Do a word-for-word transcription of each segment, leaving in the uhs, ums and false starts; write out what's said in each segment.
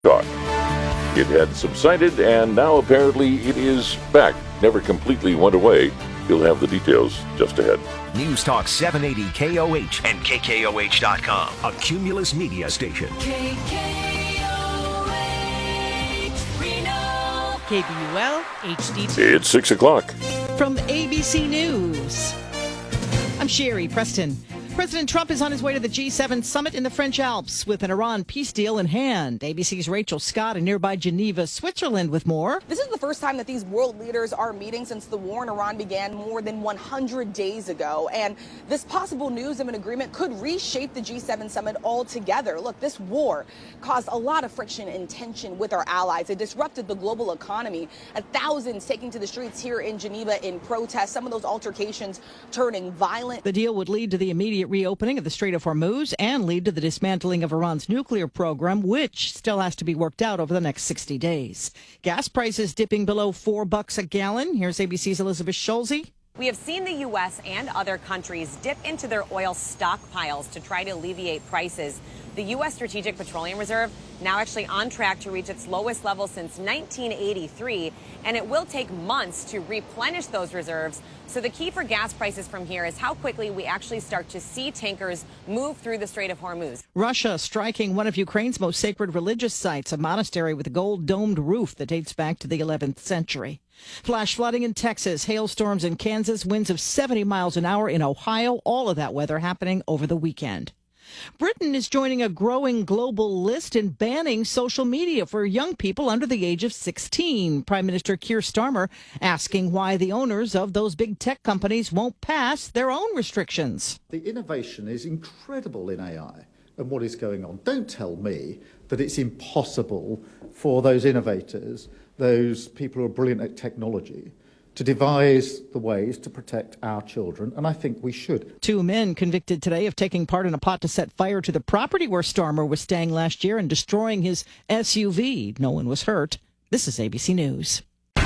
Talk. It had subsided, and now apparently it is back. Never completely went away. You'll have the details just ahead. News Talk seven eighty K O H and K K O H dot com, a Cumulus media station. K K O H, Reno. K B U L, H D two. It's six o'clock. From A B C News, I'm Sherry Preston. President Trump is on his way to the G seven summit in the French Alps with an Iran peace deal in hand. A B C's Rachel Scott in nearby Geneva, Switzerland with more. This is the first time that these world leaders are meeting since the war in Iran began more than one hundred days ago. And this possible news of an agreement could reshape the G seven summit altogether. Look, this war caused a lot of friction and tension with our allies. It disrupted the global economy. Thousands taking to the streets here in Geneva in protest, some of those altercations turning violent. The deal would lead to the immediate reopening of the Strait of Hormuz and lead to the dismantling of Iran's nuclear program, which still has to be worked out over the next sixty days. Gas prices dipping below four bucks a gallon. Here's A B C's Elizabeth Schulze. We have seen the U S and other countries dip into their oil stockpiles to try to alleviate prices. The U S Strategic Petroleum Reserve now actually on track to reach its lowest level since nineteen eighty-three, and it will take months to replenish those reserves. So the key for gas prices from here is how quickly we actually start to see tankers move through the Strait of Hormuz. Russia striking one of Ukraine's most sacred religious sites, a monastery with a gold-domed roof that dates back to the eleventh century. Flash flooding in Texas, hailstorms in Kansas, winds of seventy miles an hour in Ohio, all of that weather happening over the weekend. Britain is joining a growing global list in banning social media for young people under the age of sixteen. Prime Minister Keir Starmer asking why the owners of those big tech companies won't pass their own restrictions. The innovation is incredible in A I and what is going on. Don't tell me that it's impossible for those innovators, those people who are brilliant at technology, to devise the ways to protect our children, and I think we should. Two men convicted today of taking part in a plot to set fire to the property where Starmer was staying last year and destroying his S U V. No one was hurt. This is A B C News.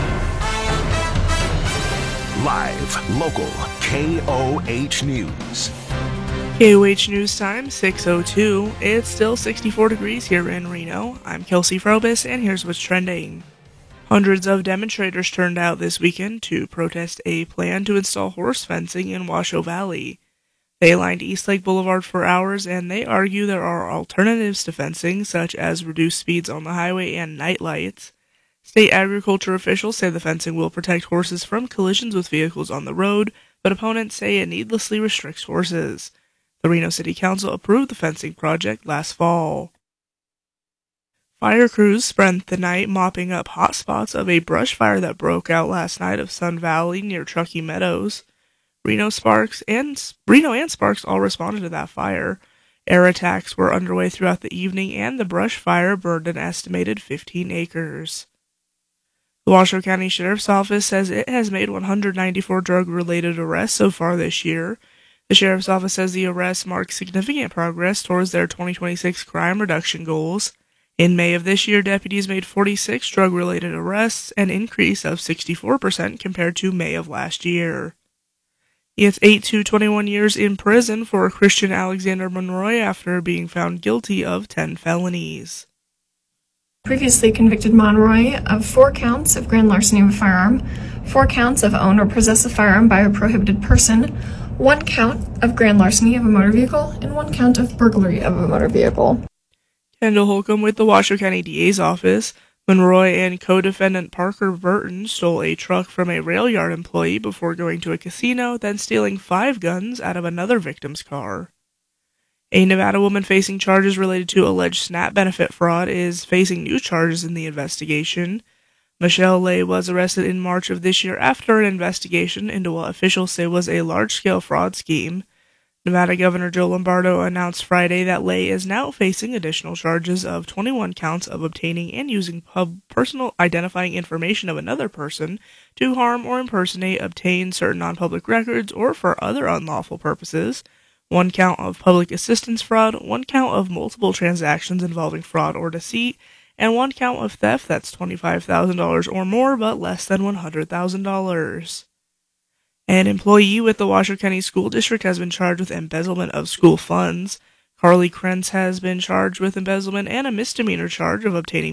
Live, local, K O H News. K O H News Time, six oh two. It's still sixty-four degrees here in Reno. I'm Kelsey Frobis, and here's what's trending. Hundreds of demonstrators turned out this weekend to protest a plan to install horse fencing in Washoe Valley. They lined East Lake Boulevard for hours, and they argue there are alternatives to fencing, such as reduced speeds on the highway and night lights. State agriculture officials say the fencing will protect horses from collisions with vehicles on the road, but opponents say it needlessly restricts horses. The Reno City Council approved the fencing project last fall. Fire crews spent the night mopping up hot spots of a brush fire that broke out last night of Sun Valley near Truckee Meadows. Reno Sparks and Reno and Sparks all responded to that fire. Air attacks were underway throughout the evening, and the brush fire burned an estimated fifteen acres. The Washoe County Sheriff's Office says it has made one hundred ninety-four drug-related arrests so far this year. The Sheriff's Office says the arrests mark significant progress towards their twenty twenty-six crime reduction goals. In May of this year, deputies made forty-six drug-related arrests, an increase of sixty-four percent compared to May of last year. He gets eight to twenty-one years in prison for Christian Alexander Monroy after being found guilty of ten felonies. Previously convicted Monroy of four counts of grand larceny of a firearm, four counts of own or possess a firearm by a prohibited person, one count of grand larceny of a motor vehicle, and one count of burglary of a motor vehicle. Kendall Holcomb with the Washoe County D A's office. Monroy and co-defendant Parker Burton stole a truck from a rail yard employee before going to a casino, then stealing five guns out of another victim's car. A Nevada woman facing charges related to alleged SNAP benefit fraud is facing new charges in the investigation. Michelle Lay was arrested in March of this year after an investigation into what officials say was a large-scale fraud scheme. Nevada Governor Joe Lombardo announced Friday that Lay is now facing additional charges of twenty-one counts of obtaining and using pub personal identifying information of another person to harm or impersonate, obtain certain non-public records, or for other unlawful purposes, one count of public assistance fraud, one count of multiple transactions involving fraud or deceit, and one count of theft that's twenty-five thousand dollars or more but less than one hundred thousand dollars. An employee with the Washoe County School District has been charged with embezzlement of school funds. Carly Krentz has been charged with embezzlement and a misdemeanor charge of obtaining